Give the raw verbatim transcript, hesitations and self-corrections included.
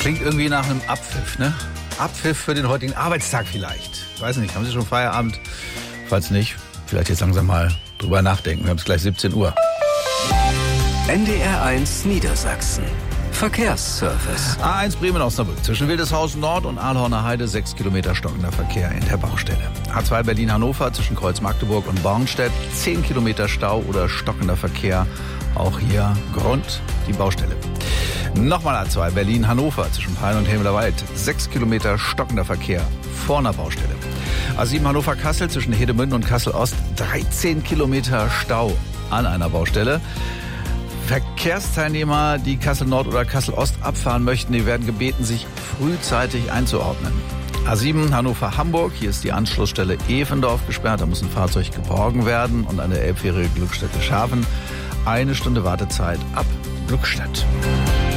Klingt irgendwie nach einem Abpfiff, ne? Abpfiff für den heutigen Arbeitstag vielleicht. Weiß nicht, haben Sie schon Feierabend? Falls nicht, vielleicht jetzt langsam mal drüber nachdenken. Wir haben es gleich siebzehn Uhr. N D R eins Niedersachsen. Verkehrsservice. A eins Bremen-Osnabrück. Zwischen Wildeshausen Nord und Ahlhorner Heide sechs Kilometer stockender Verkehr in der Baustelle. A zwei Berlin-Hannover zwischen Kreuz-Magdeburg und Bornstedt. zehn Kilometer Stau oder stockender Verkehr. Auch hier Grund die Baustelle. Nochmal A zwei Berlin-Hannover zwischen Pein und Helmlerwald. sechs Kilometer stockender Verkehr vor einer Baustelle. A sieben Hannover-Kassel zwischen Hedemünde und Kassel-Ost. dreizehn Kilometer Stau an einer Baustelle. Verkehrsteilnehmer, die Kassel-Nord oder Kassel-Ost abfahren möchten, die werden gebeten, sich frühzeitig einzuordnen. A sieben Hannover-Hamburg, hier ist die Anschlussstelle Evendorf gesperrt, da muss ein Fahrzeug geborgen werden und an der Elbfähre Glückstädt-Scharfen eine Stunde Wartezeit ab Glückstadt.